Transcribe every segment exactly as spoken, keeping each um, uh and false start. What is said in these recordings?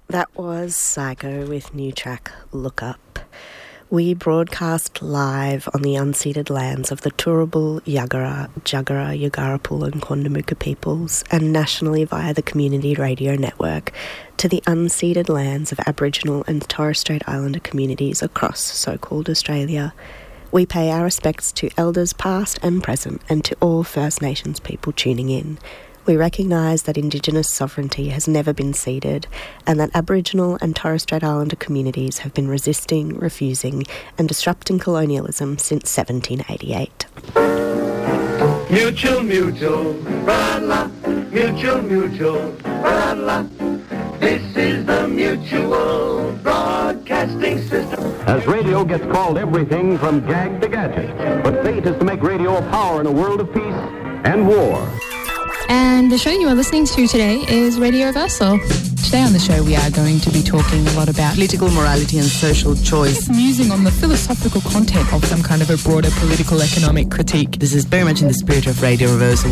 That was Psycho with new track Look Up. We broadcast live on the unceded lands of the Turrbal, Yagara, Juggera, Yugarapul and Quandamooka peoples, and nationally via the Community Radio Network to the unceded lands of Aboriginal and Torres Strait Islander communities across so-called Australia. We pay our respects to elders past and present and to all First Nations people tuning in. We recognise that Indigenous sovereignty has never been ceded and that Aboriginal and Torres Strait Islander communities have been resisting, refusing and disrupting colonialism since seventeen eighty-eight. Mutual, mutual, ra-la, mutual, mutual, ra-la. This is the Mutual Broadcasting System. As radio gets called everything from gag to gadget, but fate is to make radio a power in a world of peace and war. And the show you are listening to today is Radio Reversal. Today on the show we are going to be talking a lot about political morality and social choice. Musing on the philosophical content of some kind of a broader political economic critique. This is very much in the spirit of Radio Reversal.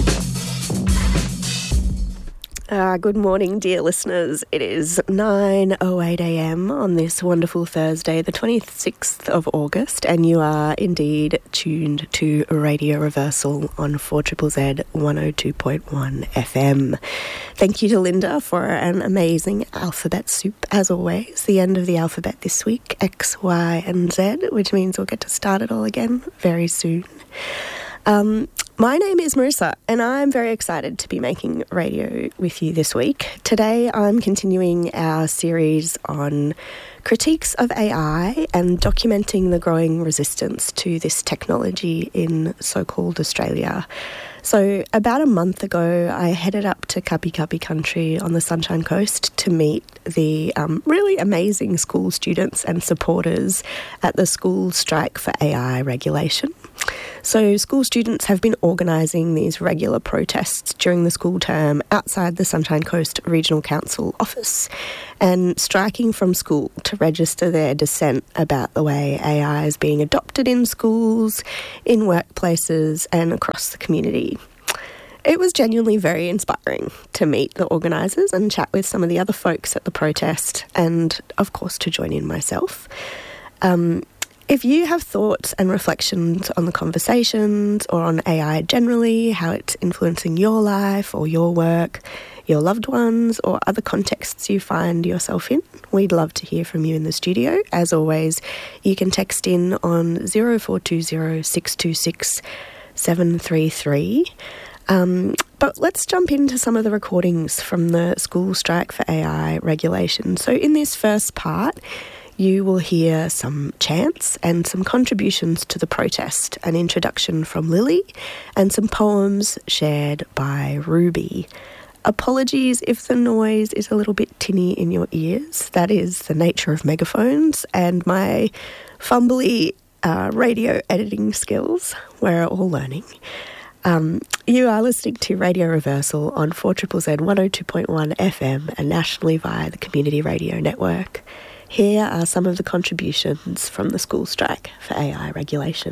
Uh, good morning, dear listeners. It is nine oh eight a.m. on this wonderful Thursday, the twenty-sixth of August, and you are indeed tuned to Radio Reversal on four Z Z Z one oh two point one F M. Thank you to Linda for an amazing alphabet soup, as always. The end of the alphabet this week, X, Y and Z, which means we'll get to start it all again very soon. Um... My name is Marissa, and I'm very excited to be making radio with you this week. Today, I'm continuing our series on critiques of A I and documenting the growing resistance to this technology in so-called Australia. So about a month ago, I headed up to Kapi Kapi country on the Sunshine Coast to meet the um, really amazing school students and supporters at the School Strike for A I Regulation. So school students have been organising these regular protests during the school term outside the Sunshine Coast Regional Council office and striking from school to register their dissent about the way A I is being adopted in schools, in workplaces and across the community. It was genuinely very inspiring to meet the organisers and chat with some of the other folks at the protest and, of course, to join in myself. Um, If you have thoughts and reflections on the conversations or on A I generally, how it's influencing your life or your work, your loved ones or other contexts you find yourself in, we'd love to hear from you in the studio. As always, you can text in on zero four two zero six two six seven three three. Um, but let's jump into some of the recordings from the School Strike for A I Regulation. So in this first part, you will hear some chants and some contributions to the protest, an introduction from Lily, and some poems shared by Ruby. Apologies if the noise is a little bit tinny in your ears. That is the nature of megaphones and my fumbly uh, radio editing skills. We're all learning. Um, you are listening to Radio Reversal on four Z Z Z one oh two point one F M and nationally via the Community Radio Network. Here are some of the contributions from the School Strike for A I Regulation.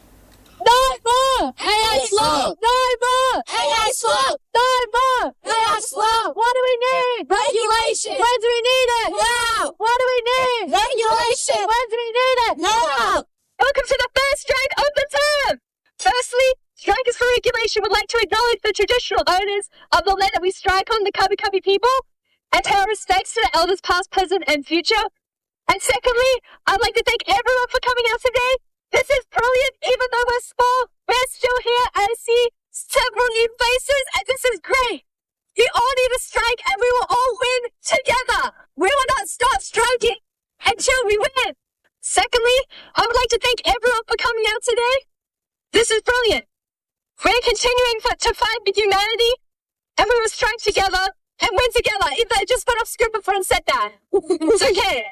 No more! A I slow! No more! A I slow! No more! A I slow! What do we need? Regulation! When do we need it? Now! What do we need? Regulation! When do we need it? Now! Welcome to the first strike of the term! Firstly, Strikers for Regulation would like to acknowledge the traditional owners of the land that we strike on, the Kabi Kabi people, and pay our respects to the elders past, present and future. And secondly, I'd like to thank everyone for coming out today. This is brilliant, even though we're small. We're still here, and I see several new faces, and this is great. We all need to strike, and we will all win together. We will not stop striking until we win. Secondly, I would like to thank everyone for coming out today. This is brilliant. We're continuing for, to fight with humanity, and we will strike together and win together. Even though I just put off script before and said that. It's okay.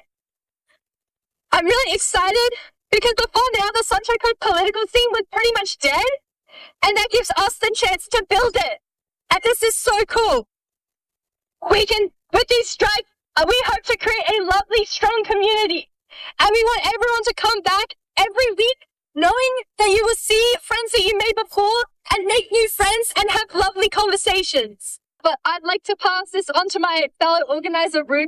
I'm really excited because before now the Sunshine Coast political scene was pretty much dead, and that gives us the chance to build it. And this is so cool. We can, with these strikes, uh, we hope to create a lovely, strong community. And we want everyone to come back every week knowing that you will see friends that you made before and make new friends and have lovely conversations. But I'd like to pass this on to my fellow organizer, Ruby.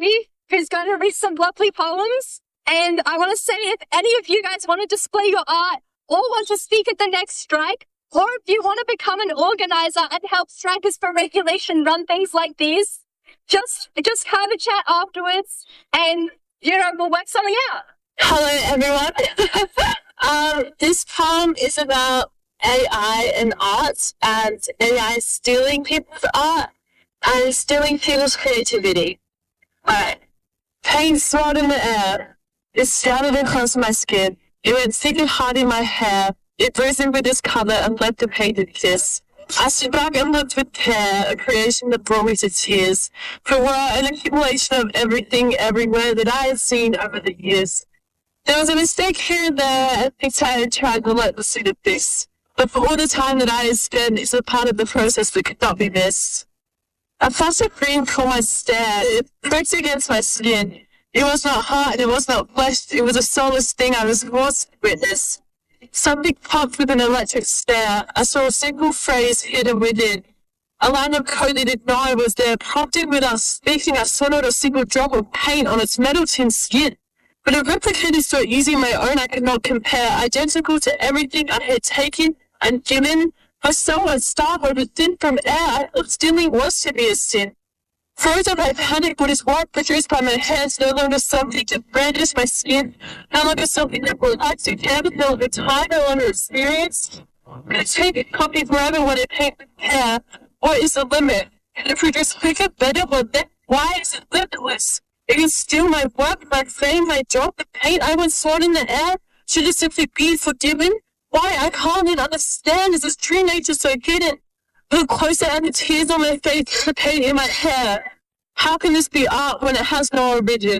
who's going to read some lovely poems. And I want to say, if any of you guys want to display your art or want to speak at the next strike, or if you want to become an organizer and help Strikers for Regulation run things like these, just just have a chat afterwards and, you know, we'll work something out. Hello, everyone. um, this poem is about A I and art, and A I stealing people's art and stealing people's creativity. Alright. Paint swirled in the air. It scattered across my skin. It went thick and hard in my hair. It blazed with its color and let the paint exist. I stood back and looked with care, a creation that brought me to tears. For we're an accumulation of everything everywhere that I had seen over the years. There was a mistake here and there, and things I had tried to let the suit of this. But for all the time that I had spent, it's a part of the process that could not be missed. I felt a green for my stare. It pricked against my skin. It was not hard, it was not flesh, it was a soulless thing I was forced to witness. Something popped with an electric stare. I saw a single phrase hidden within. A line of code that didn't know I was there, prompted without speaking. I saw not a single drop of paint on its metal tin skin. But it replicated so easy my own I could not compare, identical to everything I had taken and given. I saw a star over thin from air. I thought stealing was to be a sin. Frozen by panic, what is work produced by my hands, no longer something to brandish my skin, no longer something that will like to have no longer time, no longer experience. Can it take a copy forever when it paint with hair? What is the limit? Can it produce quicker, better, or then? Why is it limitless? It can steal my work, my fame, my job, the paint I once sought in the air. Should it simply be forgiven? Why? I can't even understand. Is this true nature so hidden? Look closer and the tears on my face, the paint in my hair. How can this be art when it has no origin?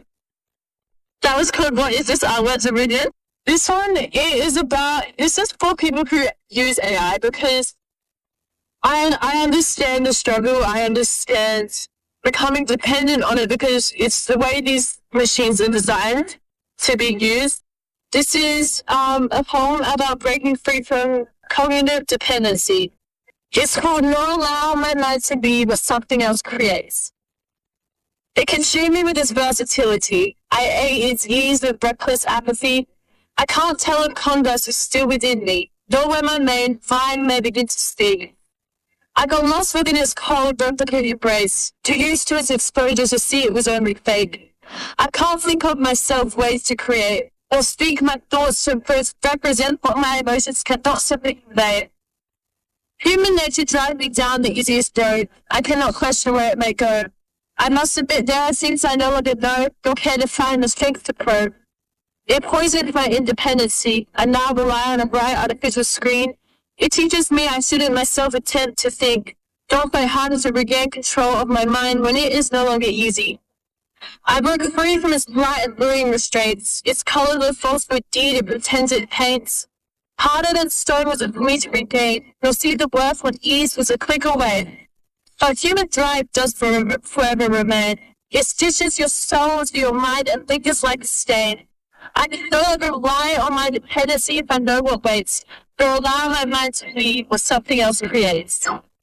That was called What Is This Artwork's Origin? This one it is about, this is for people who use A I, because I, I understand the struggle, I understand becoming dependent on it, because it's the way these machines are designed to be used. This is um, a poem about breaking free from cognitive dependency. It's called Not Allow My Night to Be What Something Else Creates. It consumed me with its versatility. I ate its years with reckless apathy. I can't tell if converse is still within me, nor where my main mind may begin to speak. I got lost within its cold, replicate embrace, too used to its exposure to see it was only fake. I can't think of myself ways to create, or speak my thoughts to represent what my emotions cannot simply convey. Human nature drives me down the easiest road. I cannot question where it may go. I must admit there are things I no longer know, nor care to find the strength to probe. It poisoned my independency. I now rely on a bright artificial screen. It teaches me I shouldn't myself attempt to think, don't play harder to regain control of my mind when it is no longer easy. I broke free from its bright and luring restraints. Its colorless falsehood deed it pretends it paints. Harder than stone was it for me to regain, nor see the worth when ease was a click away. But human drive does forever, forever remain. It stitches your soul into your mind and lingers like a stain. I can no longer rely on my dependency if I know what waits, nor allow my mind to be what something else creates.